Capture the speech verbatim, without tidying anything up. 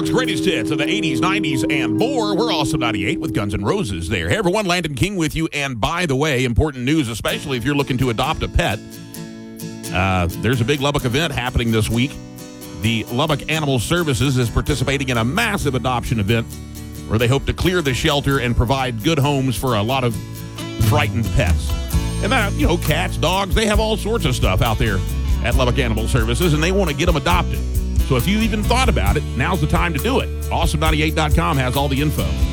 Sports greatest hits of the eighties, nineties, and more. We're Awesome ninety-eight with Guns N' Roses there. Hey, everyone, Landon King with you. And by the way, important news, especially if you're looking to adopt a pet, uh, there's a big Lubbock event happening this week. The Lubbock Animal Services is participating in a massive adoption event where they hope to clear the shelter and provide good homes for a lot of frightened pets. And that, you know, cats, dogs, they have all sorts of stuff out there at Lubbock Animal Services, and they want to get them adopted. So if you even thought about it, now's the time to do it. awesome ninety-eight dot com has all the info.